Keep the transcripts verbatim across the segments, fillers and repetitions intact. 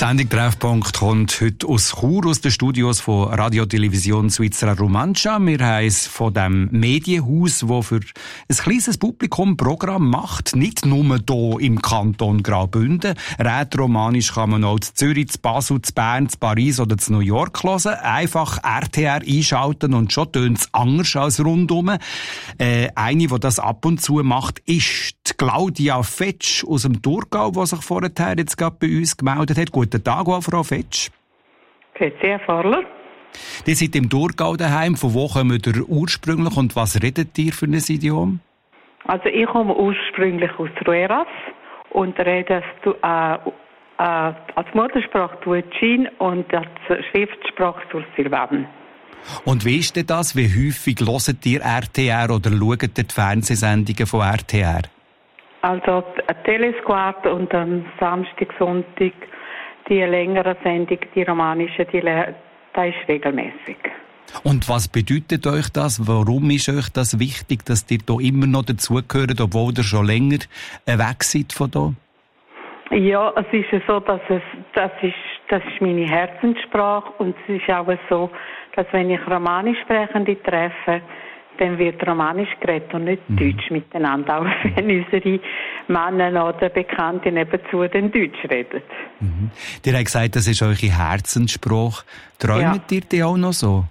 Die Sendung «Treffpunkt» kommt heute aus Chur, aus den Studios von Radio Television Svizzera Romancia. Wir haben es von dem Medienhaus, das für ein kleines Publikum Programm macht. Nicht nur hier im Kanton Graubünden. Rätoromanisch kann man auch zu Zürich, zu Basel, zu Bern, zu Paris oder zu New York hören. Einfach R T R einschalten und schon tönt es anders als rundum. Äh, eine, die das ab und zu macht, ist die Claudia Fetsch aus dem Thurgau, die sich vorher jetzt gerade bei uns gemeldet hat. Guten Tag, Frau Fetsch. Grüezi, Herr Farler. Die sind im Thurgau daheim. Von wo kommt ihr ursprünglich und was redet ihr für ein Idiom? Also ich komme ursprünglich aus Rueras und rede äh, äh, als Muttersprache Tuatschin und als Schriftsprache Sursilvan. Und wie ist denn das? Wie häufig hört ihr R T R oder schaut ihr die Fernsehsendungen von R T R? Also Telesquad und am Samstag, Sonntag die längere Sendung, die romanische, die das ist regelmäßig. Und was bedeutet euch das? Warum ist euch das wichtig, dass ihr da immer noch dazugehört, obwohl ihr schon länger weg seid von da? Ja, es ist ja so, dass es, das ist, das ist meine Herzenssprache und es ist auch so, dass wenn ich Romanischsprechende treffe, dann wird Romanisch geredet und nicht mhm. Deutsch miteinander, auch wenn unsere Männer oder Bekannte nebenzu dann Deutsch reden. Mhm. Ihr habt gesagt, das ist eure Herzenssprache. Träumt ja. ihr die auch noch so?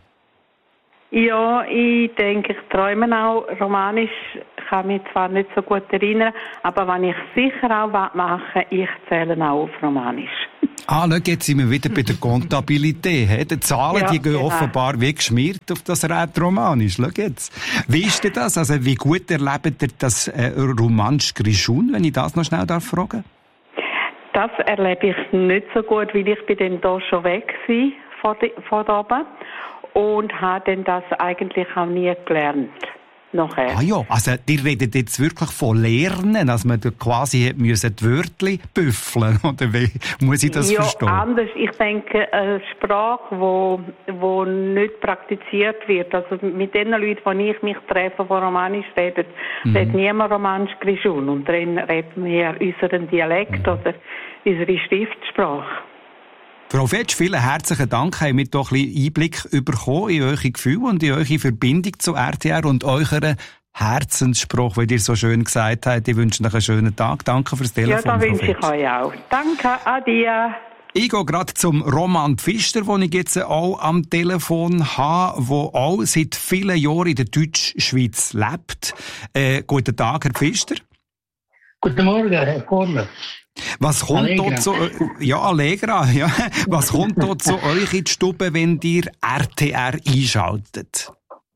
Ja, ich denke, ich träume auch Romanisch. Ich kann mich zwar nicht so gut erinnern, aber wenn ich sicher auch mache, ich zähle auch auf Romanisch. Ah, schau, jetzt sind wir wieder bei der Kontabilität. Die Zahlen, ja, die gehen genau. offenbar wie geschmiert auf das Rätoromanisch. Schau jetzt. Wie ist denn das? Also, wie gut erlebt ihr das äh, Romansch Grischun, wenn ich das noch schnell darf fragen? Das erlebe ich nicht so gut, weil ich bin dann da schon weg war von, die, von da oben und habe dann das eigentlich auch nie gelernt. Nachher. Ah ja, also die redet jetzt wirklich von Lernen, dass man da quasi die Wörtchen büffeln, oder wie muss ich das ja, verstehen? Ja, anders. Ich denke, eine Sprache, wo, wo nicht praktiziert wird, also mit den Leuten, die ich mich treffe, die Romanisch reden, mhm. redet niemand Romanisch Grischun und dann reden wir unseren Dialekt mhm. oder unsere Schriftsprache. Frau Fetsch, vielen herzlichen Dank. Haben wir doch ein bisschen Einblick bekommen in eure Gefühle und in eure Verbindung zu R T R und euren Herzensspruch, wie ihr so schön gesagt habt. Ich wünsche euch einen schönen Tag. Danke fürs Telefon. Ja, da wünsche ich euch auch. Danke, Adia. Ich gehe gerade zum Roman Pfister, den ich jetzt auch am Telefon habe, der auch seit vielen Jahren in der Deutschschweiz lebt. Äh, guten Tag, Herr Pfister. Guten Morgen, Herr Korner. Was kommt Allegra. da zu, ja, Allegra, ja. Was kommt da zu euch in die Stube, wenn ihr R T R einschaltet?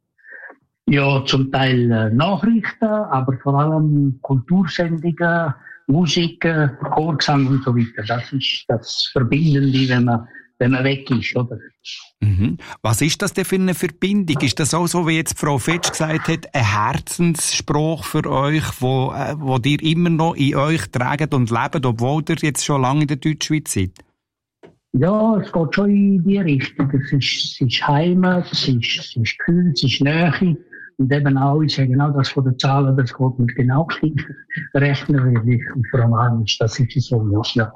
Ja, zum Teil äh, Nachrichten, aber vor allem Kultursendungen, Musik, äh, Chorgesang und so weiter. Das ist das Verbindende, wenn man, wenn man weg ist, oder? Mhm. Was ist das denn für eine Verbindung? Ist das auch so, wie jetzt Frau Fetsch gesagt hat, ein Herzensspruch für euch, wo, äh, wo ihr immer noch in euch tragt und lebt, obwohl ihr jetzt schon lange in der Deutschschweiz seid? Ja, es geht schon in die Richtung. Es ist, es ist Heimat, es ist, es ist Gefühl, es ist Nähe. Und eben auch, ich sage genau das von den Zahlen, das geht mir genau gleich rechnen, wie ich auf Romanisch. Das ist so, ja.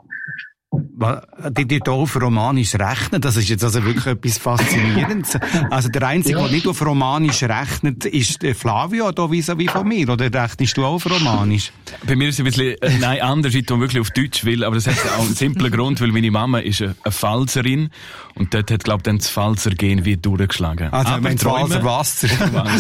Die, die hier auf Romanisch rechnen, das ist jetzt also wirklich etwas Faszinierendes. Also der Einzige, ja. der nicht auf Romanisch rechnet, ist Flavio, da vis-à-vis von mir. Oder rechnest du auch auf Romanisch? Bei mir ist es ein bisschen, äh, nein, anders, ich tue wirklich auf Deutsch will, aber das hat auch einen simplen Grund, weil meine Mama ist eine, eine Pfalzerin und dort hat, glaube ich, dann das Pfalzer-Gen wie durchgeschlagen. Also, aber mein Pfalzer Wasser.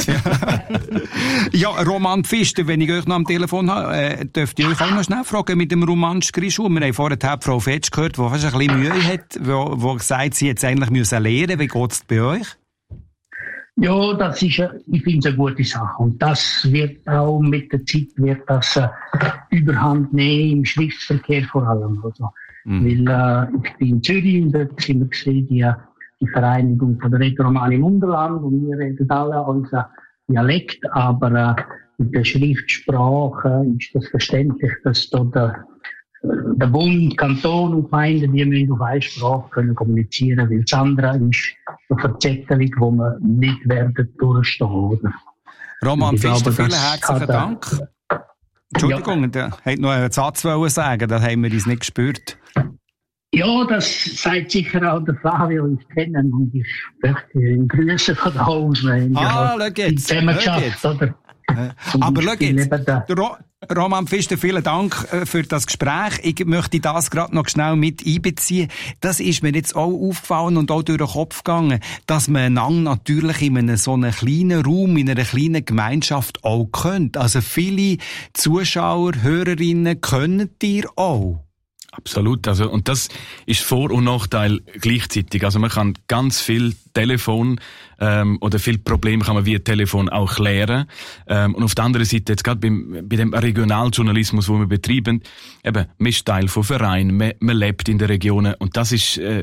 Ja, Roman Pfister, wenn ich euch noch am Telefon habe, äh, dürft ihr euch auch noch schnell fragen mit dem Romansch Grischun. Wir haben vorher Frau Fetsch gehört, die fast ein bisschen Mühe hat, wo, wo gesagt, sie jetzt eigentlich müssen lernen. Wie geht es bei euch? Ja, das ist, ich finde es eine gute Sache. Und das wird auch mit der Zeit wird das äh, überhand nehmen, im Schriftverkehr vor allem. Also, mhm. Weil äh, ich bin in Zürich und dort sind wir gesehen, die, die Vereinigung von der Rätoromani im Unterland und wir reden alle unseren Dialekt, aber äh, mit der Schriftsprache ist das verständlich, dass da der Der Bund, Kanton und Gemeinden, die müssen auf eine Sprache können kommunizieren, weil das andere ist eine Verzettelung, wo man nicht werden durchstehen, oder? Roman Pfister, vielen herzlichen Dank. Entschuldigung, ja. Der hat noch einen Satz sagen, da haben wir uns nicht gespürt. Ja, das sagt sicher auch der Flavio, ich kenne ihn und ich möchte ihn grüßen von der Hause. Ah, schau jetzt. Zusammengeschafft, oder? Äh, aber schau jetzt, Ro- Roman Pfister, vielen Dank äh, für das Gespräch. Ich möchte das gerade noch schnell mit einbeziehen. Das ist mir jetzt auch aufgefallen und auch durch den Kopf gegangen, dass man einander natürlich in einem so einem kleinen Raum, in einer kleinen Gemeinschaft auch kennt. Also viele Zuschauer, Hörerinnen können dir auch. Absolut. Also, und das ist Vor- und Nachteil gleichzeitig. Also man kann ganz viel Telefon ähm, oder viel Probleme kann man via Telefon auch klären. Ähm, und auf der anderen Seite, jetzt gerade beim, bei dem Regionaljournalismus, den wir betreiben, eben, man ist Teil von Vereinen, man, man lebt in den Regionen und das ist äh,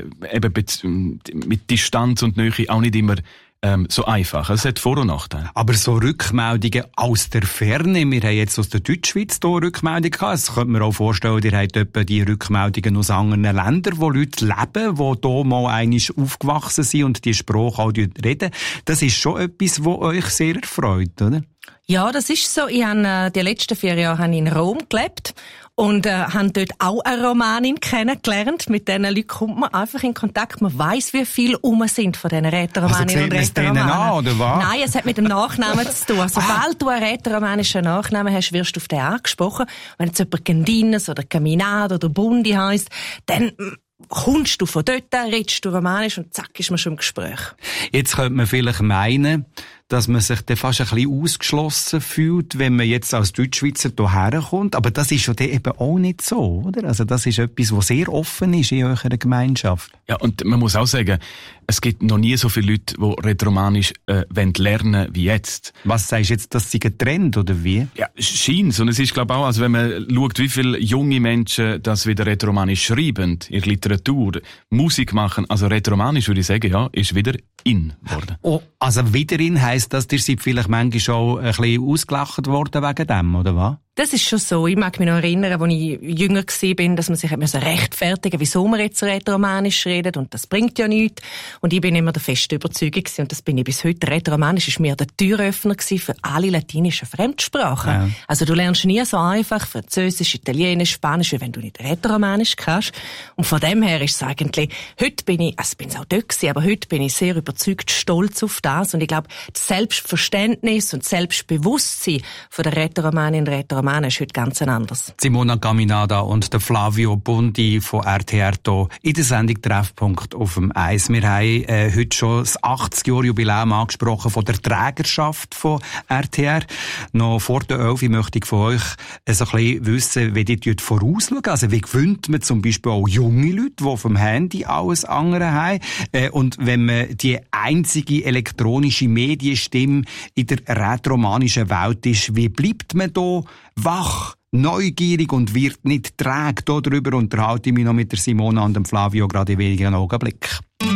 eben mit Distanz und Nähe auch nicht immer Ähm, so einfach. Es hat Vor- und Nachteile. Aber so Rückmeldungen aus der Ferne, wir haben jetzt aus der Deutschschweiz hier Rückmeldungen gehabt. Es könnte man auch vorstellen, ihr habt etwa die Rückmeldungen aus anderen Ländern, wo Leute leben, die hier mal einmal aufgewachsen sind und die Sprache auch reden. Das ist schon etwas, was euch sehr erfreut, oder? Ja, das ist so. Ich habe, die letzten vier Jahre habe ich in Rom gelebt und äh, habe dort auch eine Romanin kennengelernt. Mit diesen Leuten kommt man einfach in Kontakt. Man weiss, wie viele um sind von diesen Rätoromaninnen also und Rätoromanen. An, oder was? Nein, es hat mit dem Nachnamen zu tun. Sobald du einen rätoromanischen Nachnamen hast, wirst du auf den angesprochen. Wenn jetzt jemand Gendines oder Caminado oder Bundi heisst, dann kommst du von dort, redest du romanisch und zack, ist man schon im Gespräch. Jetzt könnte man vielleicht meinen, dass man sich dann fast ein bisschen ausgeschlossen fühlt, wenn man jetzt als Deutschschweizer hierher kommt. Aber das ist ja dann eben auch nicht so, oder? Also das ist etwas, was sehr offen ist in eurer Gemeinschaft. Ja, und man muss auch sagen, es gibt noch nie so viele Leute, die Rätoromanisch äh, lernen wollen wie jetzt. Was sagst du jetzt, das sei ein Trend, oder wie? Ja, scheint's. Und es ist, glaube ich, auch, also wenn man schaut, wie viele junge Menschen das wieder Rätoromanisch schreiben, in Literatur, Musik machen, also Rätoromanisch, würde ich sagen, ja, ist wieder in worden. Oh, also wieder in heisst das, ihr seid vielleicht manchmal auch ein bisschen ausgelacht worden wegen dem, oder was? Das ist schon so. Ich mag mich noch erinnern, als ich jünger war, dass man sich rechtfertigen musste, wieso man jetzt Rätoromanisch redet. Und das bringt ja nichts. Und ich bin immer der festen Überzeugung gewesen, und das bin ich bis heute. Rätoromanisch ist mir der Türöffner für alle latinischen Fremdsprachen. Ja. Also du lernst nie so einfach Französisch, Italienisch, Spanisch, wie wenn du nicht Rätoromanisch kannst. Und von dem her ist es eigentlich, heute bin ich, also bin es auch dort gewesen, aber heute bin ich sehr überzeugt, stolz auf das. Und ich glaube, das Selbstverständnis und das Selbstbewusstsein von der Rätoromaninnen und Rätoromanen ist heute ganz anders. Simona Caminada und der Flavio Bundi von R T R hier in der Sendung Treffpunkt auf dem Eis. Wir haben äh, heute schon das achtzig-Jahr-Jubiläum angesprochen von der Trägerschaft von R T R. Noch vor der elf möchte ich von euch äh, so ein bisschen wissen, wie die dort vorausschauen. Also wie gewöhnt man zum Beispiel auch junge Leute, die vom Handy alles andere haben. Äh, und wenn man die einzige elektronische Medienstimme in der rätoromanischen Welt ist, wie bleibt man da wach, neugierig und wird nicht träge? Darüber unterhalte ich mich noch mit der Simona und dem Flavio gerade in wenigen Augenblicken.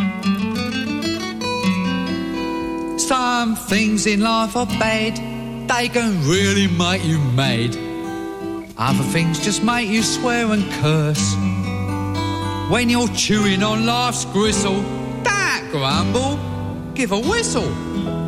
Some things in life are bad, they can really make you mad. Other things just make you swear and curse. When you're chewing on life's gristle, don't grumble, give a whistle.